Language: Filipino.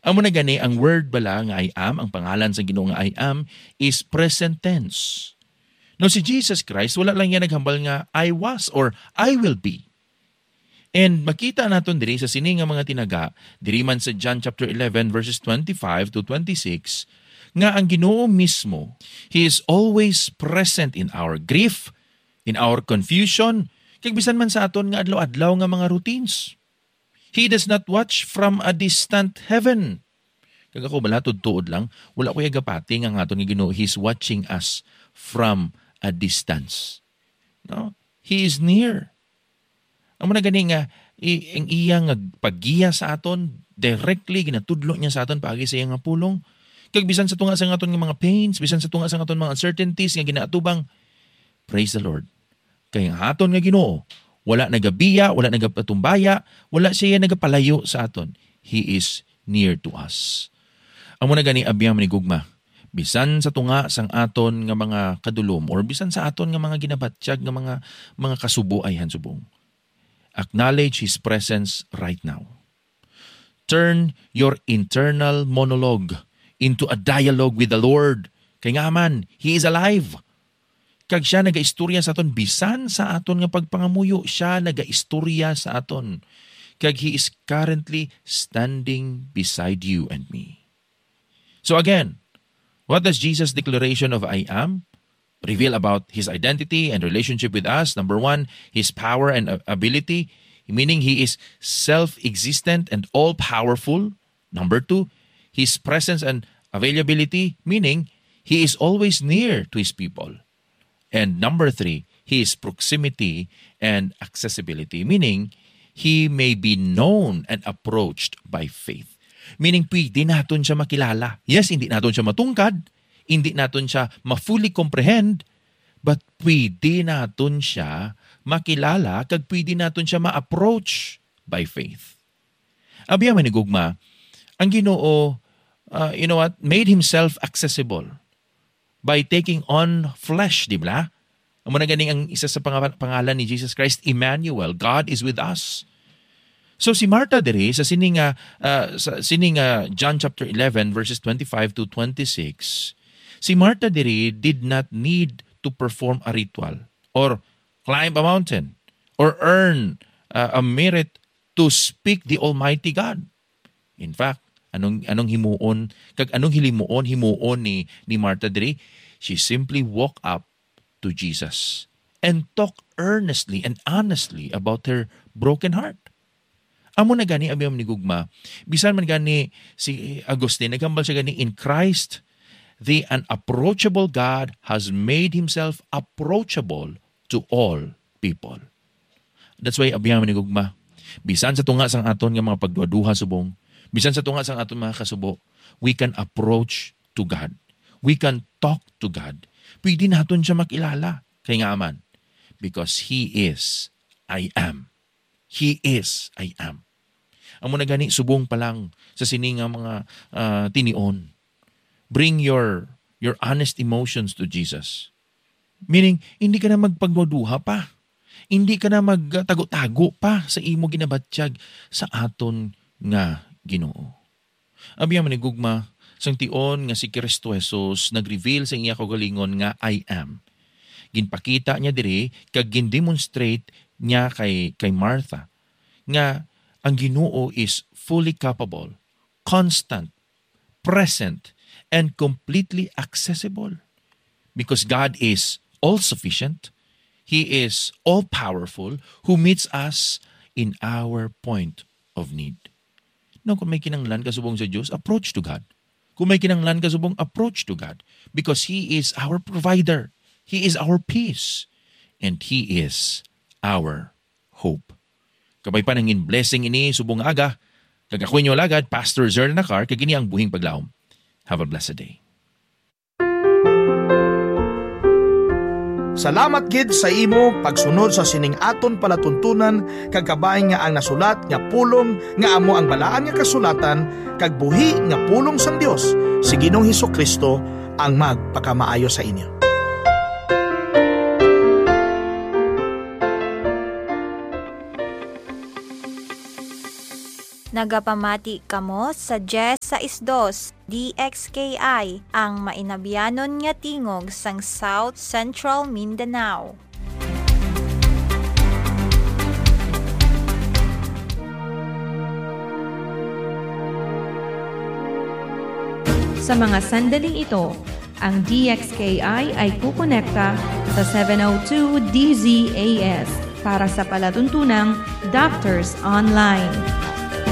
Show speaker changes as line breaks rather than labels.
Amo na gani, ang word bala nga I am, ang pangalan sa Ginoo nga I am, is present tense. No, si Jesus Christ, wala lang yan naghambal nga I was or I will be. And makita naton diri sa sini nga mga tinaga, diri man sa John chapter 11 verses 25 to 26, nga ang Ginoo mismo, He is always present in our grief, in our confusion, kag bisan man sa aton nga adlaw-adlaw nga mga routines. He does not watch from a distant heaven. Kag ako bala tuod lang, wala ko yagapati nga aton nga Ginoo, He's watching us from a distance. No? He is near. Ang mga gani nga, ang iyang paggiya sa aton, directly ginatudlo niya sa aton paagi sa iyang nga pulong. Kag bisan sa tunga sa aton nga mga pains, bisan sa tunga sa aton mga uncertainties nga ginaatubang, praise the Lord. Kay ang aton nga Ginoo, wala nagabiya, wala nagapatumbaya, wala siya nagapalayo sa aton. He is near to us. Amo na gani abiyang manigugma, bisan sa tunga sang aton nga mga kadulom or bisan sa aton nga mga ginabatsyag nga mga kasubo ay hansubong. Acknowledge His presence right now. Turn your internal monologue into a dialogue with the Lord. Kay nga man, He is alive. Kag siya nagaistorya sa aton, bisan sa aton nga pagpangamuyo, siya nagaistorya sa aton. Kag He is currently standing beside you and me. So again, what does Jesus' declaration of I am reveal about His identity and relationship with us? Number one, His power and ability, meaning He is self-existent and all-powerful. Number two, His presence and availability, meaning He is always near to His people. And number three, His proximity and accessibility, meaning He may be known and approached by faith. Meaning pwede natin siya makilala. Yes, hindi natin siya matungkad, hindi natin siya ma-fully comprehend, but pwede natin siya makilala kag pwede natin siya ma-approach by faith. Abiya manigugma, ang Ginoo, made Himself accessible by taking on flesh, di ba? Ang mga ganing ang isa sa pangalan ni Jesus Christ, Emmanuel, God is with us. So si Martha diri sa sining John chapter 11 verses 25 to 26, si Martha diri did not need to perform a ritual or climb a mountain or earn a merit to speak the Almighty God. In fact, anong himuon kag anong himuon ni Martha diri? She simply walked up to Jesus and talked earnestly and honestly about her broken heart. Amo na gani abiyam ni gugma, bisan man gani si Agustin nagambal siya gani, in Christ the unapproachable God has made Himself approachable to all people. That's why abiyam ni gugma, bisan sa tunga sang aton nga mga pagduha subong, bisan sa tunga sang aton mga kasubo, we can approach to God. We can talk to God. Pwede natin siya makilala. Kaya nga man, because He is I am. He is I am. Ang muna gani, subong pa lang sa sininga mga tinion. Bring your honest emotions to Jesus. Meaning, hindi ka na magpagwaduha pa. Hindi ka na magtago-tago pa sa imo ginabatsyag sa aton nga Ginoo. Abiyang manigugma, sang tion nga si Kristo Jesus nag-reveal sa iya kagalingon nga I am. Ginpakita niya diri kag gin-demonstrate niya kay Martha nga ang Ginoo is fully capable, constant, present, and completely accessible. Because God is all-sufficient, He is all-powerful, who meets us in our point of need. No, kung may kinanglan ka subong sa Diyos, approach to God. Kung may kinanglan ka subong, approach to God. Because He is our provider. He is our peace. And He is our hope. Kabay pa nangin blessing ini subong aga. Kagakuin nyo lagad, Pastor Zerl Nakar, kagini ang buhing paglaom. Have a blessed day.
Salamat gid sa imo pagsunod sa sining aton palatuntunan kag kabay nga ang nasulat nga pulong nga amo ang balaan nga kasulatan kag buhi nga pulong sang Dios si Ginoong Hesukristo ang magpakamaayo sa inyo.
Nagapamati kamo sa Jess sa Isdos, DXKI, ang mainabiyanon nga tingog sang South Central Mindanao.
Sa mga sandaling ito, ang DXKI ay kukonekta sa 702 DZAS para sa palatuntunang Doctors Online.